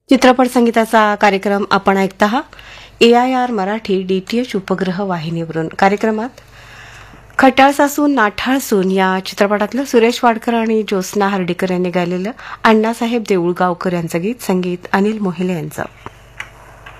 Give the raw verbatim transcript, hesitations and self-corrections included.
चित्रपट संगीताचा कार्यक्रम आपण ऐकत आहात ए आय आर मराठी डीटीएच उपग्रह वाहिनीवरून. कार्यक्रमात खट्याळ सासून नाठाळ सून या चित्रपटातलं सुरेश वाडकर आणि ज्योत्स्ना हर्डीकर यांनी गायलेलं अण्णासाहेब देऊळगावकर यांचं गीत, संगीत अनिल मोहिले यांचं.